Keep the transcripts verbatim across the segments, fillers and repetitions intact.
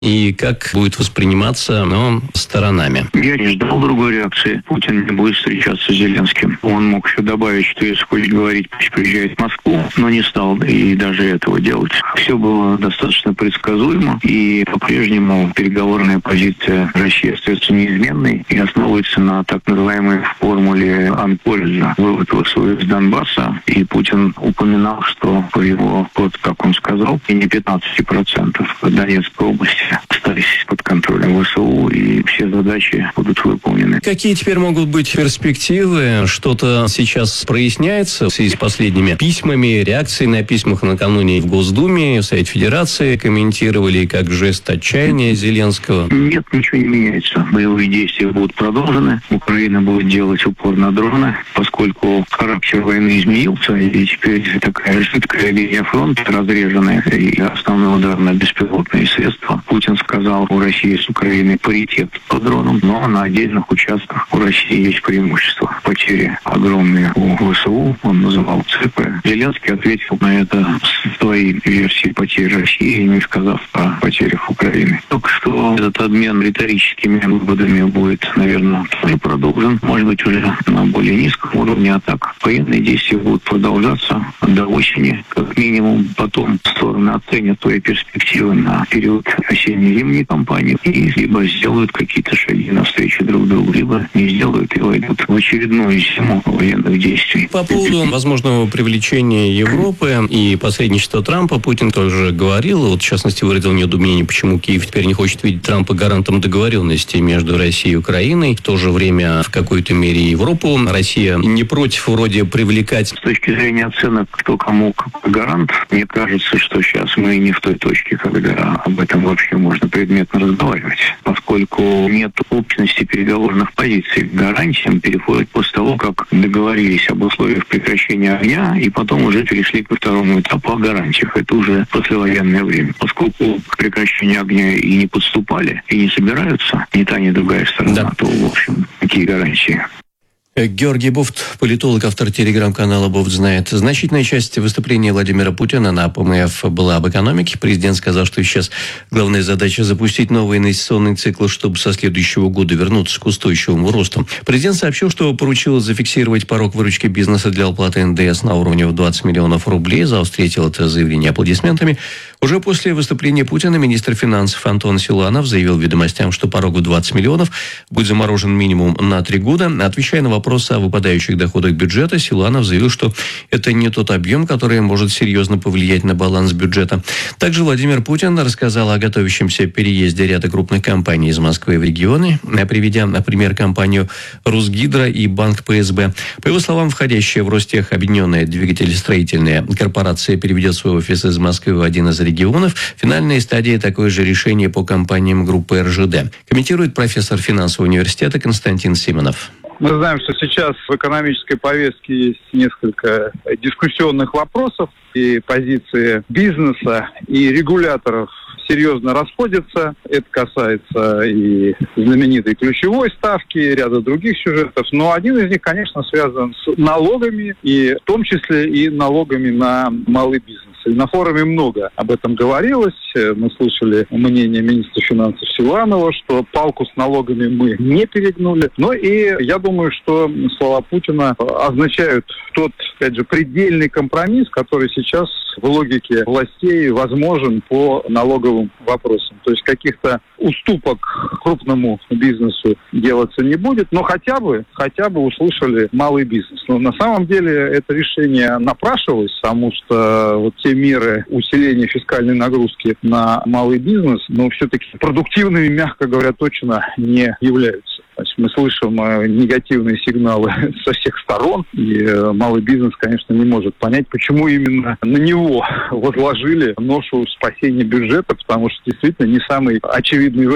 и как будет восприниматься, но сторонами? Я не ждал другой реакции. Путин не будет встречаться с Зеленским. Он мог еще добавить, что если хочет говорить, пусть приезжает в Москву, но не стал и даже этого делать. Все было достаточно предсказуемо, и по-прежнему переговорная позиция России остается неизменной и основывается на так называемой формуле Анкориджа, вывод ВСУ из Донбасса. И Путин упоминал, что по его, вот как он сказал, и не пятнадцать процентов Донецкой области остались под контролем ВСУ, и все задачи будут выполнены. Какие теперь могут быть перспективы? Что-то сейчас проясняется в связи с последними письмами, реакцией на письмах накануне в Госдуме, в Совете Федерации комментировали как жест отчаяния Зеленского? Нет, ничего не меняется. Боевые действия будут продолжены. Украина будет делать упор на дроны, поскольку характер войны изменился, и теперь такая жидкая линия фронта разреженная, и основной удар на беспилотные средства. Путин сказал, у России с Украиной паритет по дронам, но на отдельных участках у России есть преимущество. Потери огромные у ВСУ, он называл цифры. Зеленский ответил на это своей версией потерь России, не сказав о потерях Украины. Только что этот обмен риторическими выводами будет, наверное, тоже продолжен. Может быть, уже на более низком уровне, а так военные действия будут продолжаться до осени. Как минимум, потом стороны оценят свои перспективы на период осенне-зимней кампании и либо сделают какие-то шаги навстречу друг другу, либо не сделают и войдут в очередную зиму военных действий. По поводу возможного привлечения Европы и посредничества Трампа Путин тоже говорил, вот в частности выразил недоумение, почему Киев теперь не хочет видеть Трампа гарантом договоренности между Россией и Украиной. В то же время в какой-то мере Европу Россия не против вроде привлекать. С точки зрения оценок, кто кому какой гарант, мне кажется, что сейчас мы не в той точке, когда об этом вообще можно предметно разговаривать, поскольку нет общности переговорных позиций. К гарантиям переходят после того, как договорились об условиях прекращения огня, и потом уже перешли ко второму этапу о гарантиях. Это уже послевоенное время. Поскольку к прекращению огня и не подступали, и не собираются ни та, ни другая сторона, да. То, в общем, какие гарантии? Георгий Бофт, политолог, автор телеграм-канала «Бофт знает». Значительная часть выступления Владимира Путина на ПМФ была об экономике. Президент сказал, что сейчас главная задача запустить новый инвестиционный цикл, чтобы со следующего года вернуться к устойчивому росту. Президент сообщил, что поручил зафиксировать порог выручки бизнеса для уплаты эн дэ эс на уровне в двадцать миллионов рублей. Зал встретил это заявление аплодисментами. Уже после выступления Путина министр финансов Антон Силуанов заявил «Ведомостям», что порог в двадцать миллионов будет заморожен минимум на три года. Отвечая на вопрос о выпадающих доходах бюджета, Силуанов заявил, что это не тот объем, который может серьезно повлиять на баланс бюджета. Также Владимир Путин рассказал о готовящемся переезде ряда крупных компаний из Москвы в регионы, приведя, например, компанию «Русгидро» и банк пэ эс бэ. По его словам, входящая в Ростех объединенная двигателестроительная корпорация переведет свой офис из Москвы в один из регионов. регионов. Финальной стадии такое же решение по компаниям группы эр жэ дэ. Комментирует профессор финансового университета Константин Симонов. Мы знаем, что сейчас в экономической повестке есть несколько дискуссионных вопросов, и позиции бизнеса и регуляторов серьезно расходятся. Это касается и знаменитой ключевой ставки, и ряда других сюжетов. Но один из них, конечно, связан с налогами, и в том числе и налогами на малый бизнес. И на форуме много об этом говорилось. Мы слышали мнение министра финансов Силуанова, что палку с налогами мы не перегнули. Но и я думаю, что слова Путина означают тот, опять же, предельный компромисс, который сейчас в логике властей возможен по налоговым вопросам. То есть каких-то уступок крупному бизнесу делаться не будет, но хотя бы, хотя бы услышали малый бизнес. Но на самом деле это решение напрашивалось, потому что вот те меры усиления фискальной нагрузки на малый бизнес, но все-таки продуктивными, мягко говоря, точно не являются. Значит, мы слышим негативные сигналы со всех сторон, и малый бизнес, конечно, не может понять, почему именно на него возложили ношу спасения бюджета, потому что действительно не самый очевидный вариант.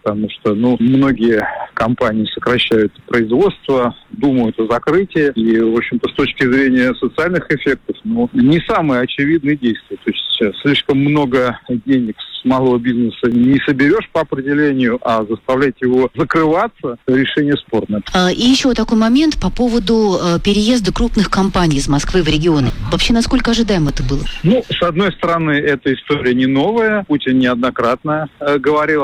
потому что, ну, многие компании сокращают производство, думают о закрытии, и, в общем-то, с точки зрения социальных эффектов, ну, не самые очевидные действия. То есть сейчас слишком много денег с малого бизнеса не соберешь по определению, а заставлять его закрываться – решение спорное. И еще такой момент по поводу переезда крупных компаний из Москвы в регионы. Вообще, насколько ожидаемо это было? Ну, с одной стороны, эта история не новая. Путин неоднократно э, говорил